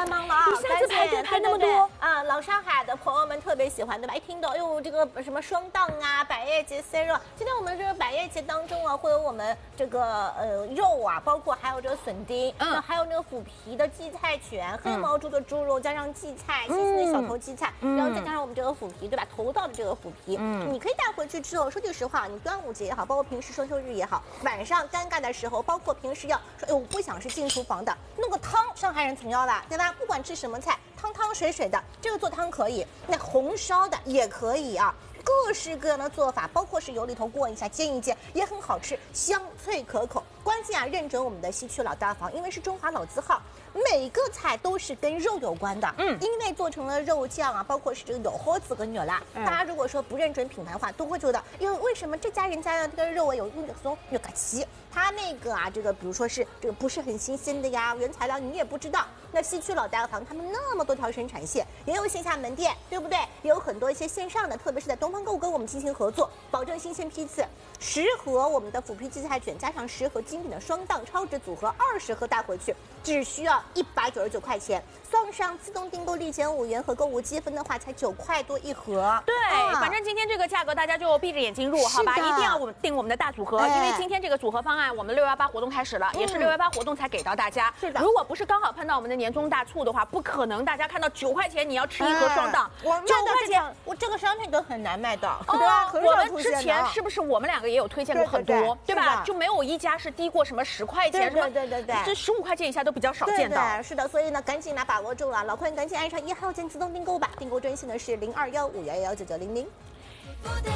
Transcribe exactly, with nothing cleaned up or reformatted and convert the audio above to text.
太忙了啊！ 一下子排队排那么多啊！老上海的朋友们特别喜欢，对吧？一听到哎呦这个什么双档啊，百叶节 C 肉，今天我们这个百叶节当中啊，会有我们这个呃肉啊，包括还有这个笋丁，嗯，还有那个腐皮的荠菜卷，黑毛猪的猪肉加上荠菜，新鲜的小头荠菜，然后再加上我们这个腐皮，对吧？头道的这个腐皮，嗯，你可以带回去之后，说句实话，你端午节也好，包括平时双休日也好，晚上尴尬的时候，包括平时要说，哎，我不想是进厨房的，弄个汤，上海人总要啦，对吧？不管吃什么菜，汤汤水水的，这个做汤可以，那红烧的也可以啊。各式各样的做法，包括是油里头过一下、煎一煎，也很好吃，香脆可口。关键啊，认准我们的西区老大房，因为是中华老字号，每个菜都是跟肉有关的。嗯，因为做成了肉酱啊，包括是这个有蒿子跟牛辣。嗯、大家如果说不认准品牌的话，都会觉得，因为为什么这家人家的这个肉啊有有松有嘎奇，它那个啊，这个比如说是这个不是很新鲜的呀，原材料你也不知道。那西区老大房他们那么多条生产线，也有线下门店，对不对？也有很多一些线上的，特别是在东方购物跟我们进行合作，保证新鲜批次。十盒我们的腐皮荠菜卷加上十盒精品的双档超值组合，二十盒带回去只需要一百九十九块钱，送上自动订购立减五元和购物积分的话才九块多一盒。 对，啊、反正今天这个价格大家就闭着眼睛入，好吧？一定要我们订我们的大组合，哎、因为今天这个组合方案我们六幺八活动开始了，嗯、也是六幺八活动才给到大家。 是的， 如果不是刚好碰到我们的年终大促的话，不可能大家看到九块钱你要吃一盒双档， 哎、我九块钱，我这个商品都很难卖到， 哦、对吧？我们之前是不是我们两个也有推荐过很多， 对, 对, 对, 对吧？就没有一家是低过什么十块钱， 对对对对对， 这十五块钱以下都比较少见到。 对对，是的，所以呢，赶紧来把握住了，老客人赶紧按上一号键自动订购吧，订购专线呢是零二幺五幺幺九九零零。